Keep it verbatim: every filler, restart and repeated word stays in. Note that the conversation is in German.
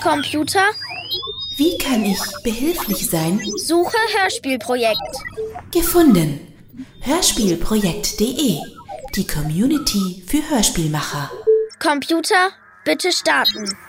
Computer, wie kann ich behilflich sein? suche Hörspielprojekt. Gefunden. Hörspielprojekt punkt de, die Community für Hörspielmacher. Computer, bitte starten.